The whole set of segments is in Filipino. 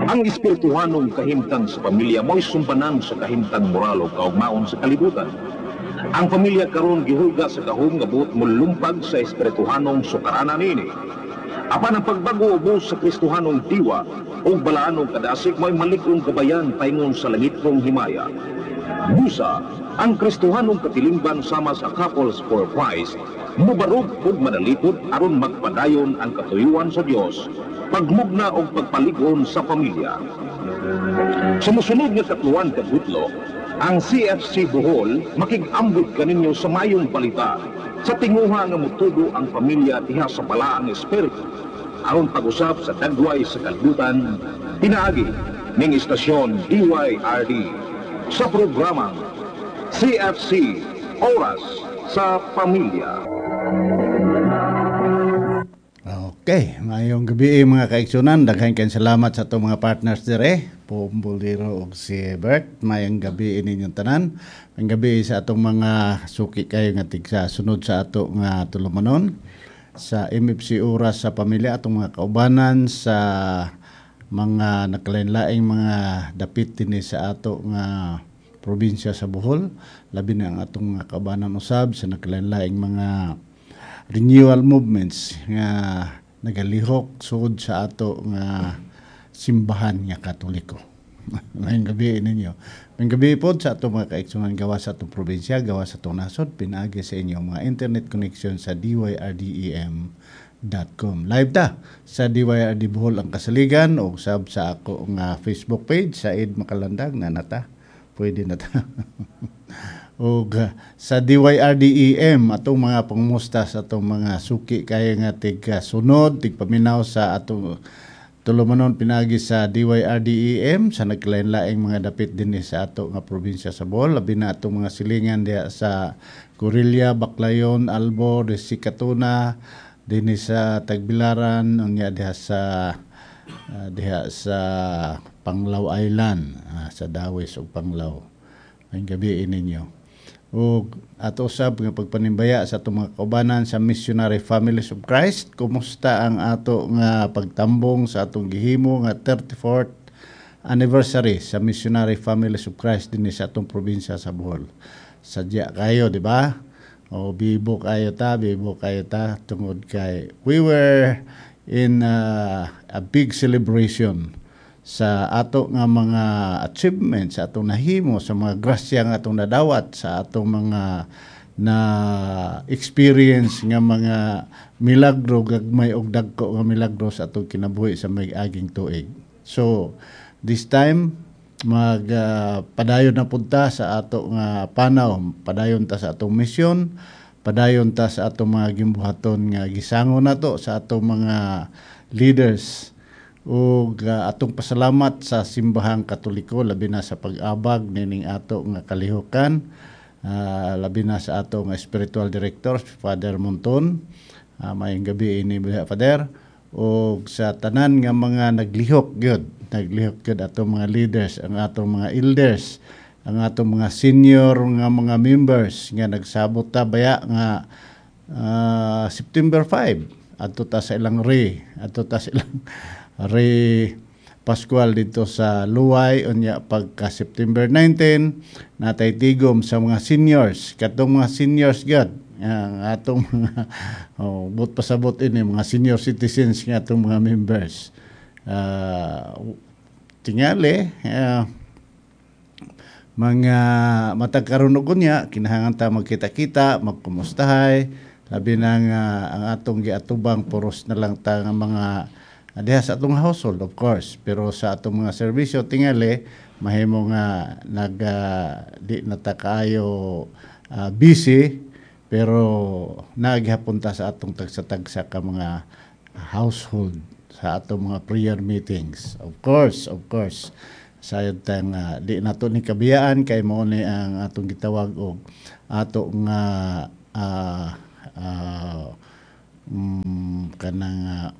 Ang espirituhanong kahimtang sa pamilya mo'y sumbanan sa kahimtang moral o kaugmaon sa kalibutan. Ang pamilya karon gihulga sa gahom nga buot mulumpag sa espirituhanong sukaranan ini. Apan ang pagbago ubos sa kristuhanong diwa o balaanong kadasik mo'y malikong gabayan paingon sa langitong himaya. Busa, ang kristuhanong katilingban sama sa Couples for Christ mubarog ug madalipod aron magpadayon ang katuyuan sa Dios, pagmugna o pagpaligon sa pamilya. Sumusunod nga katluan kabutlo, ang CFC Bohol makig-ambot kaninyo sa mayong balita sa tinguha nga mutubo ang pamilya diha sa balaang espiritu aron pag-usab sa dagway sa kalibutan pinaagi ning istasyon DYRD sa programang CFC Oras sa Pamilya. Okay, ngayong gabi mga kaigsunan, daghan kayong salamat sa itong mga partners dire, Pumbuliro o si Bert. Mayang gabi ninyong tanan. Mayang gabi sa atong mga suki kayo nga tigsa sunod sa ato nga tulumanon sa MFC Oras sa Pamilya, atong mga kaubanan sa mga nakalain-laing mga dapit din sa ato nga probinsya sa Bohol, labi na ang atong mga kaubanan usab sa nakalain-laing mga renewal movements nga nagalihok sud sa ato nga simbahan nga Katoliko. Ngayong gabi ninyo. Ngayong gabi po sa ato mga kaigsunan gawa sa atong probinsya, gawa sa atong nasod, pinaagi sa inyo mga internet connection sa dyrdem.com. Live ta sa DYRD Bohol ang kasaligan o sab sa ako nga Facebook page sa Ed Makalandag na nata. Pwede na ta. O sa DYRDEM atong mga pangmusta sa atong mga suki kaya nga tig sunod, tig paminaw sa atong tulumanon pinagi sa DYRDEM sa naglain-laing mga dapit din sa ato nga probinsya sa Bohol, labi na atong mga silingan diha sa Corillo, Baclayon, Albo, Sikatuna, din sa Tagbilaran, unya diha sa Panglao Island, sa Dawis ug Panglao. Ang gabi ninyo. O ato usab nga pagpanimbaya sa atong mga kaubanan sa Missionary Families of Christ. Kumusta ang ato nga pagtambong sa atong gihimo nga 34th anniversary sa Missionary Families of Christ din sa atong probinsya sa Bohol. Sadya kayo, di ba? O bibo kayo ta tungod kay we were in a big celebration sa ato nga mga achievements, sa atong nahimo, sa mga grasya nga atong nadawat, sa atong mga na experience nga mga milagro, gagmay og dagko nga milagro sa atong kinabuhi sa may aging tuig. So this time padayon na punta sa ato nga panaw, padayon ta sa atong misyon, padayon ta sa atong mga gimbuhaton nga gisango nato sa atong mga leaders. O atong pasalamat sa simbahang Katoliko, labi na sa pag-abag nining ato nga kalihukan, labi na sa ato nga spiritual director, Father Monton. Mayong gabi ini Father. O sa tanan nga mga naglihok gyud atong mga leaders, ang atong mga elders, ang atong mga senior nga mga members nga nagsabot ta baya nga September 5 adto ta sa ilang Pascual dito sa Luway, unya pagka September 19 natay tigom sa mga seniors, katong mga seniors gad ang atong mga but pasabot ini mga senior citizens nga atong mga members. Tingali mga matag karon og unya kinahanglan ta magkita-kita, magkumustahay, labi na nga ang atong giatubang puros na lang ta nga mga diha sa atong household, of course, pero sa atong mga serbisyo tingali mahimo nga di na ta kaayo busy, pero naghapon ta sa atong tagsa-tagsa ka mga household sa atong mga prayer meetings. Of course sayod tang di nato ni kabiyaan kay mao ni ang atong gitawag og ato nga kanang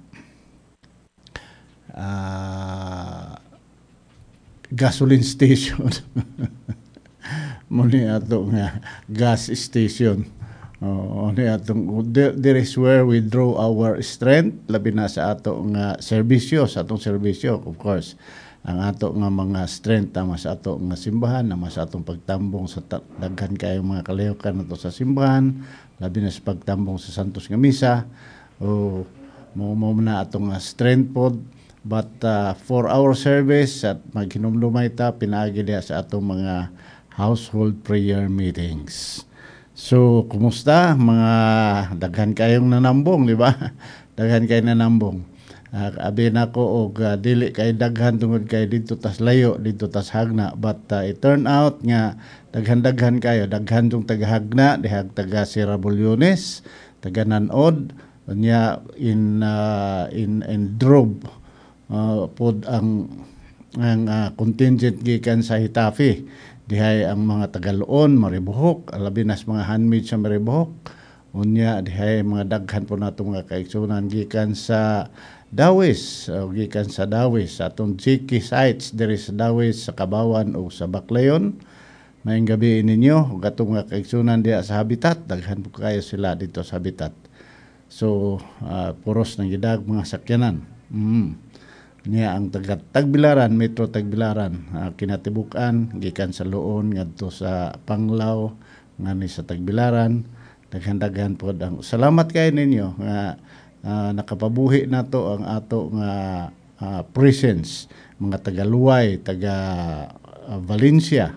gasoline station. Muli ato nga gas station Ni atong there is where we draw our strength labi na sa ato nga serbisyo, sa atong serbisyo of course. Ang ato nga mga strength tama sa ato nga simbahan, tama sa atong pagtambong sa daghan kayo mga kalihukan nato sa simbahan, labi na sa pagtambong sa Santos nga misa. O mo na atong strength pod, but for our service at maghinumdumay ta pinaagi diha sa atong mga household prayer meetings. So, kumusta mga daghan kayong nanambong, di ba? Daghan kay nanambong. Abi na ko og dili kay daghan tungod kay dito tas layo, dito tas hagna, but it turn out nga daghan kayo, daghan tong taga-hagna, dihag taga Sierra Bulyones, taga Nanod, nya in drove pod ang contingent gikan sa Hitafe. Dihay ang mga Tagaloon, Maribohok, alabinas mga handmaid sa Maribohok. Unya dihay mga daghan po nato mga kaigsunan gikan sa Dawis, gikan sa Dawis, sa atong Jiki sites there is Dawis sa Kabawan o sa Baclayon. Maayong gabi ninyo, ug atong mga kaigsunan diha sa Habitat, daghan po kayo sila dito sa Habitat. So puros ng gidag mga sakyanan. Niya ang Tagbilaran, Metro Tagbilaran, kinatibukan gikan sa Luon ngadto sa Panglao ngani sa Tagbilaran. Daghan pod ang salamat kay ninyo nga nakapabuhi nato ang ato nga presence, mga taga Luway, taga Valencia.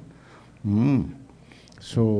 So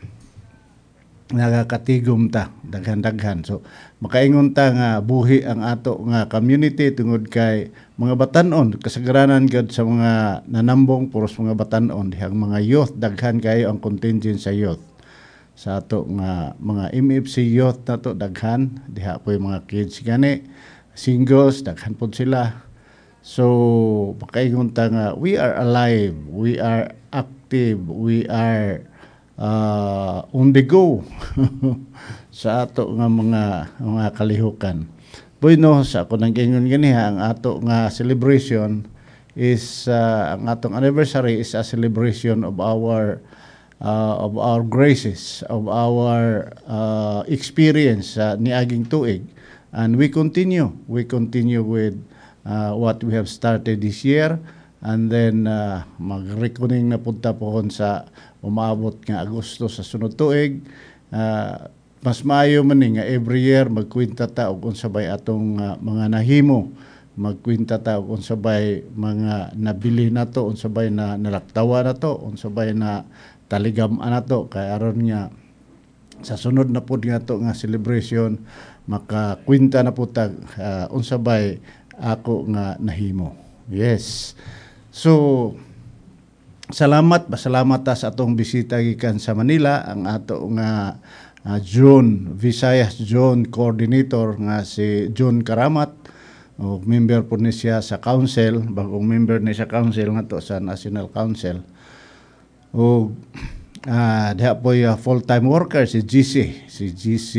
nagakatigom ta daghan. So makaingon ta nga buhi ang ato nga community tungod kay mga batan-on, kasagaranan gad sa mga nanambong puros mga batan-on, dihang mga youth, daghan kayo ang contingent sa youth. Sa ato nga mga MFC youth nato daghan, diha po yung mga kids gani, singles, daghan po sila. So makaingon ta nga we are alive, we are active, we are on the go sa ato nga mga kalihukan. Bueno, sa ako nang gingon ganiha, ang ato nga celebration is ang atong anniversary is a celebration of our graces, of our experience niaging tuig, and we continue with what we have started this year, and then mag-reckoning na punta pohon sa umaabot nga Agosto sa sunod tuig. Mas maayo man nga every year magkwenta ta og unsabay atong mga nahimo, magkwenta ta og unsabay mga nabili nato, unsabay na nalaktawa nato, unsabay na taligam-an nato, kay aron nga sa sunod na pud nga to nga celebration makakwenta na pud tag unsabay ako nga nahimo. Yes. So salamat ta sa atong bisita gikan sa Manila, ang ato nga Visayas Zone Coordinator nga si John Karamat, o member po ni siya sa council, bagong member ni sa council nga to sa National Council. O diha po yung full-time worker si GC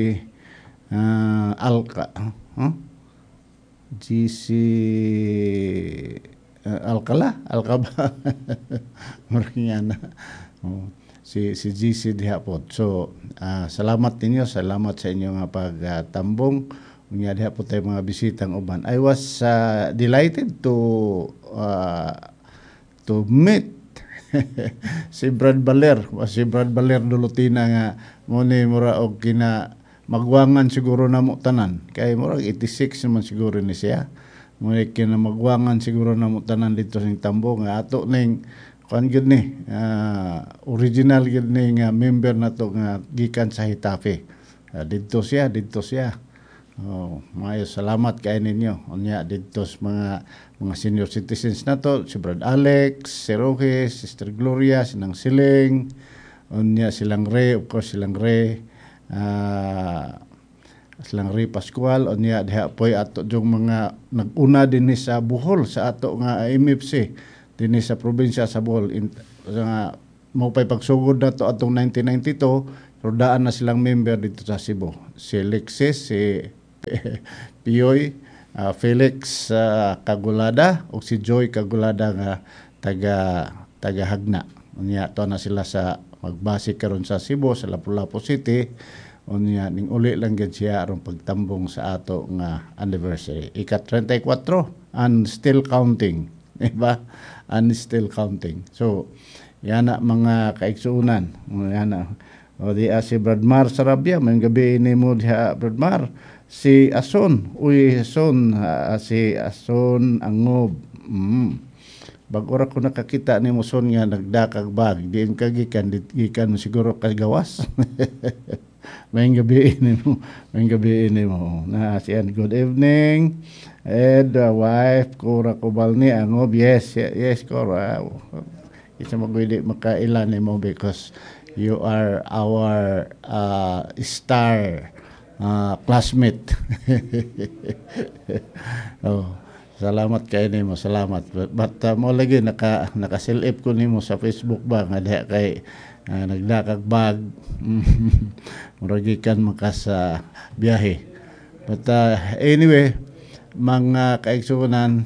Alcaba Markiana. Si GC diha po. So salamat ninyo, salamat sa inyo nga pagtambong. Unya diha po tayo mga bisitang uban. I was delighted to meet si Brad Baler. Si Brad Baler Dulutina nga mo ni mura og kina magwangan siguro na mo tanan. Kay mura 86 naman siguro ni siya. Mo ni kina magwangan siguro na mo tanan dito sa Tambong nga ato ning kan gid ni original gid ni nga member nato nga gikan sa Hitafe. Didto siya. Maayo salamat kay ninyo. Unya didto sa mga senior citizens nato, si Brad Alex, si Roque, Sister Gloria, sinang Siling, unya silang Ray, of course silang Ray Pascual, unya diha poy ato jung mga naguna dinhi sa Bohol sa ato nga MFC dinhi sa probinsya sa Bohol. Nga mo pay pagsugod na to atong 1992, rodaan na silang member dito sa Cebu. Si Alexis, si Pioy, Felix Kagulada o si Joy Kagulada nga taga Hagna. Unya to na sila sa magbase karon sa Cebu sa Lapu-Lapu City unya ning uli lang gid siya aron pagtambong sa ato nga anniversary ika-34 and still counting, di ba? And still counting. So yan na mga kaigsuunan, yan na. O di si Bradmar Sarabia, may gabi ni mo diha Bradmar. Si Ason, si Ason Angob. Bagora ko nakakita ni mo son nga nagdakag bag, diin kagikan siguro kagawas. May gabi ni mo. Na siyan, good evening. And wife Cora Cobalni Angob. Yes, Cora. Isa magwili makailan ni mo because you are our star classmate. Salamat kay nimo, salamat. But mo lagi naka-select ko nimo sa Facebook ba nga diha kay nagdakag bag. Muragi kan makasa biyahe. But anyway, mga kaigsunan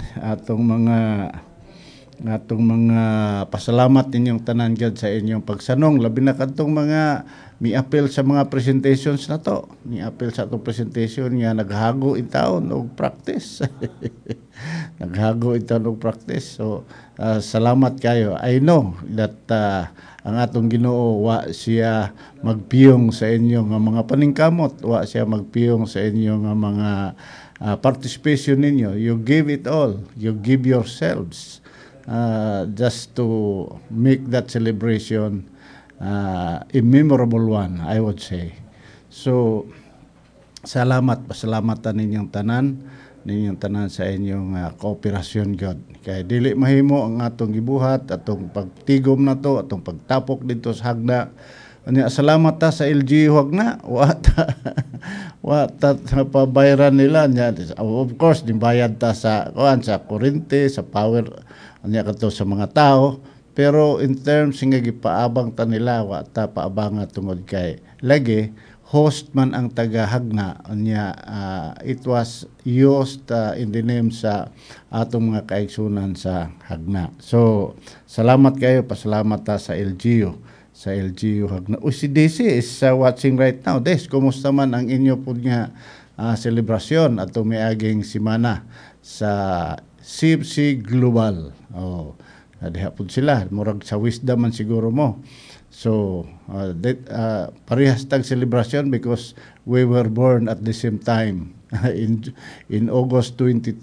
atong mga pasalamat ninyong tanan gad sa inyong pagsanong labi na kadtong mga mi-appeal sa mga presentations na to. Mi-appeal sa atong presentation nga naghago itaon og practice. Naghago itaon og practice. So salamat kayo. I know that ang atong Ginoo wa siya magpiyong sa inyo nga mga paningkamot, wa siya magpiyong sa inyo nga mga participation ninyo. You give it all. You give yourselves. Just to make that celebration a memorable one, I would say. So, pasalamatan ninyong tanan sa inyong kooperasyon God. Kaya dili mahimo ang atong gibuhat, atong pagtigom na to, atong pagtapok dito sa hagna. Salamat ta sa LGU hagna, wa ta pabayaran nila niya. Of course, dimbayad ta sa kuryente, sa power anya kadto sa mga tao, pero in terms nga gipaabang ta nila wa ta paabang tungod kay lagi host man ang tagahagna anya it was used in the name sa atong mga kaigsunan sa hagna. So salamat kayo, pasalamat ta sa LGU hagna. Si DC is watching right now. Des, kumusta man ang inyo po nga selebrasyon at tumiaging simana sa CFC Global. Diha po sila. Murag sa wisdom man siguro mo. So, parehas tag celebration because we were born at the same time in August 22,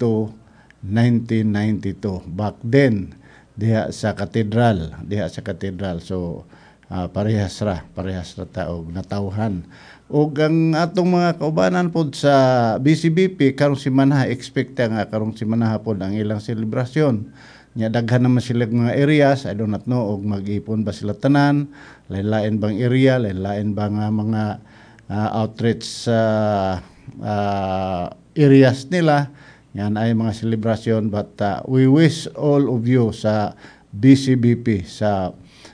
1992. Back then, diha sa katedral. So, parehas ra taog natawhan. O ang atong mga kaubanan po sa BCBP karong simana expect nga karong simana pod ang ilang selebrasyon. Nya daghan naman sila mga areas, I do not know og mag-ipon ba sila tanan, lain-lain bang area, lain-lain bang mga outreach areas nila. Yan ay mga selebrasyon, but we wish all of you sa BCBP, sa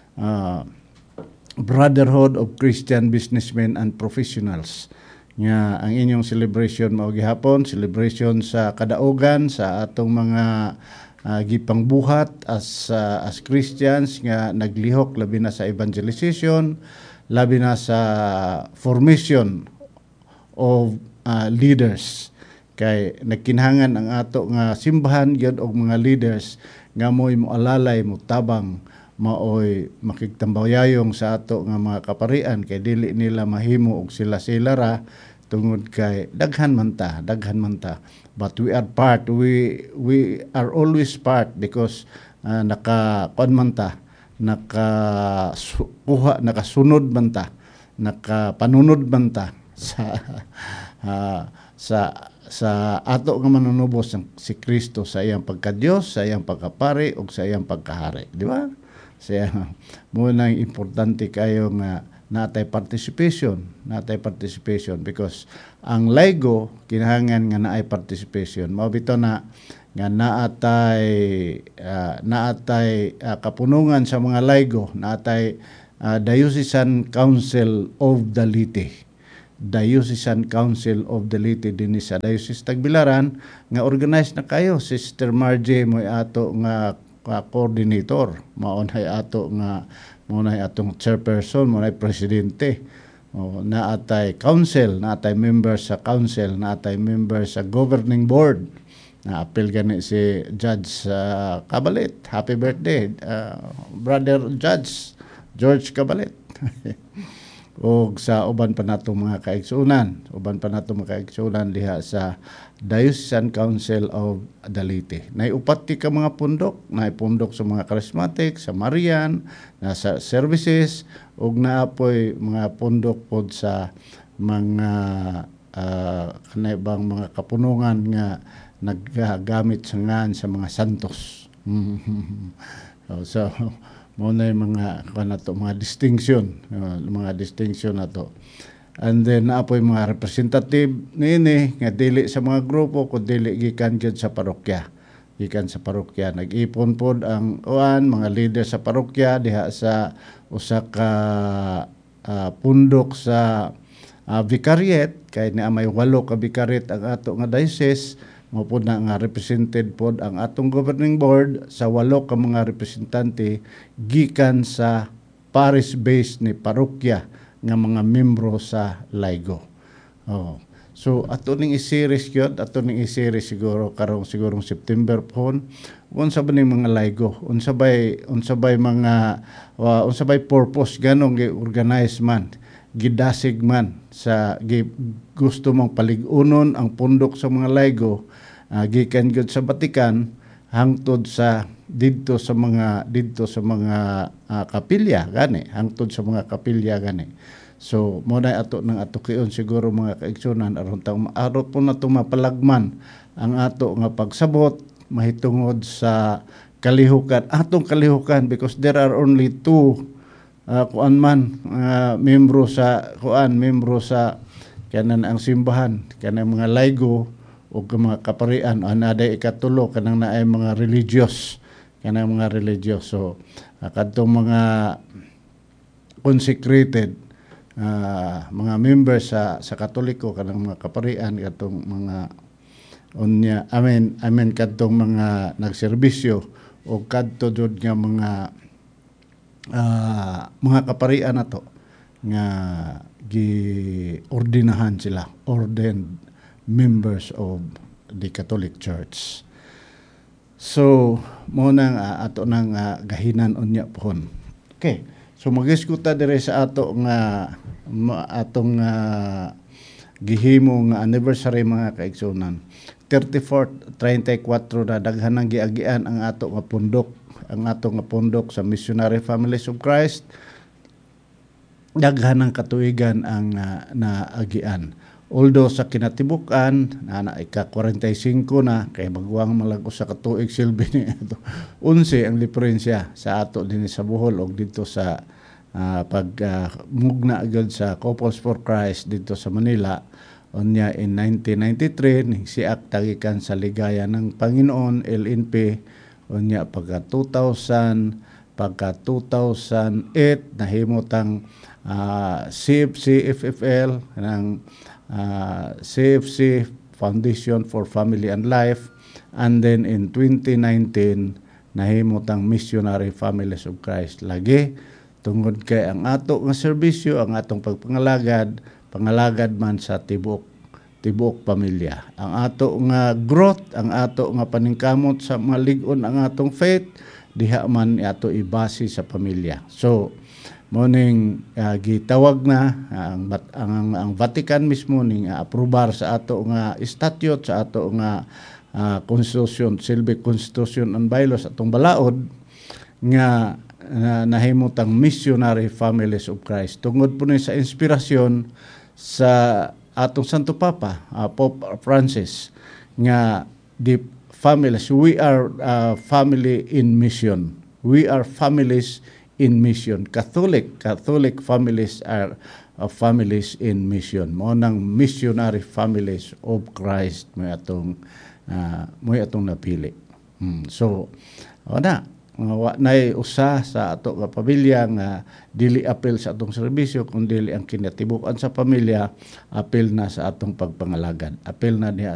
Brotherhood of Christian Businessmen and Professionals. Nga ang inyong celebration mao gihapon, celebration sa kadaugan sa atong mga gipangbuhat as Christians nga naglihok labi na sa evangelization, labi na sa formation of leaders. Kay nagkinhangan ang ato nga simbahan gyud og mga leaders nga mo'y moalalay mo tabang maoy makigtambayayong sa ato nga mga kaparian kay dili nila mahimo og sila ra tungod kay daghan man ta, but we are part, we are always part because nakakuan man ta, nakasunod man ta, nakapanunod man ta sa ato nga manunubos si Kristo sa iyang pagka-Dios, sa iyang pagkapari ug sa iyang pagkahari, di ba? Saya mo nang importante kayo nga natay participation because ang LIGO kinahanglan nga naay participation. Mao bitaw na nga naatay kapunungan sa mga LIGO, naatay Diocesan Council of the Leyte. Diocesan Council of the Leyte din sa Diocese Tagbilaran nga organized na kayo. Sister Margie mo ato nga coordinator, maunay ato nga maunay atong chairperson, maunay presidente. Naatay council, naatay members sa council, naatay members sa governing board. Na-appeal gani si Judge Cabalit. Happy birthday, Brother Judge George Cabalit. O sa uban pa nato mga kaigsunan, diha sa Diocesan Council of Dalite. Naiupat ka mga pundok, naipundok sa mga charismatic, sa Marian, sa services, ug naapoy mga pundok pod sa mga kanaibang mga kapunungan nga naggamit sa ngan sa mga santos. So muna yung mga distinction na to. And then naapoy mga representative nini nga dili sa mga grupo kun dili gikan gyud sa parokya. Nag-ipon pod ang mga leader sa parokya diha sa usa ka pundok sa vicariate, kay na may 8 ka vicariate ang ato nga diocese. Mo po na nga represented po ang atong governing board sa 8 ka mga representante gikan sa parish base ni parokya nga mga membro sa Laigo. So ato ning i-series siguro karong September pohon unsa ba ning mga Laigo, unsa bay purpose ganong gi-organize man, gidasig man sa gusto mong palig-unon ang pundok sa mga Laigo, gikan gyud sa Batikan hangtod sa didto sa mga kapilya gani, so mo na ato nang atukion siguro mga kaigsunan aron po na to mapalagman ang ato nga pagsabot mahitungod sa atong kalihukan, because there are only 2 membro sa kanan ang simbahan, kanang mga Laigo o mga kaparian, anaday ikatulo kanang naay mga religious. So kadtong mga consecrated mga members sa Katoliko, kanang mga kaparian, kadtong mga kadtong mga nagserbisyo o kadto jud nga mga kaparian nato nga gi-ordinahan sila, ordained members of the Catholic Church. So mo nang ato nang gahinan unya pohon. Okay, so magiskuta dire sa ato nga atong gihimo nga anniversary mga kaigsunan. 34 na daghan nang giagian ang ato nga pundok sa Missionary Families of Christ. Daghan ng katuigan ang naagian. Although sa kinatibukan na ika-45 na kay bagwang malago sa katuig silbi ni ato. 11 ang diferensya sa ato dinhi sa Bohol og dito sa pagmugna agad sa Couples for Christ dito sa Manila. Unya in 1993 si aktagikan sa Ligaya ng Panginoon LNP. Unya pagka 2008 nahimutang CFC FFL ng CFC Foundation for Family and Life, and then in 2019 nahimutang Missionary Families of Christ. Lagi tungod kay ang ato nga serbisyo, ang atong pagpangalagad man sa tibuok pamilya. Ang ato nga growth, ang ato nga paningkamot sa malig-on ang atong faith, diha man ato ibase sa pamilya. So moning gitawag na ang Vatican mismo ning aprobar sa ato nga statute, sa ato nga constitution, silbi constitution and bylaws atong balaod nga nahimutang Missionary Families of Christ. Tungod po ni sa inspirasyon sa atong Santo Papa, Pope Francis, nga the families, we are family in mission. We are families in mission. Catholic families are families in mission. Mo nang Missionary Families of Christ mo atong napili. So wa nay usa sa ato nga pamilya nga dili apil sa atong serbisyo kundi ang kinatibukan sa pamilya, apil na sa atong pagpangalagad, apil na niya